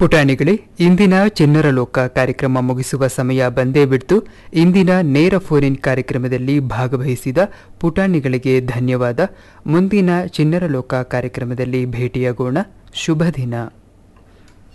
ಪುಟಾಣಿಗಳೇ, ಇಂದಿನ ಚಿಣ್ಣರ ಲೋಕ ಕಾರ್ಯಕ್ರಮ ಮುಗಿಸುವ ಸಮಯ ಬಂದೇ ಬಿಡ್ತು. ಇಂದಿನ ನೇರ ಫೋನ್ ಇನ್ ಕಾರ್ಯಕ್ರಮದಲ್ಲಿ ಭಾಗವಹಿಸಿದ ಪುಟಾಣಿಗಳಿಗೆ ಧನ್ಯವಾದ. ಮುಂದಿನ ಚಿಣ್ಣರ ಲೋಕ ಕಾರ್ಯಕ್ರಮದಲ್ಲಿ ಭೇಟಿಯಾಗೋಣ. ಶುಭ ದಿನ.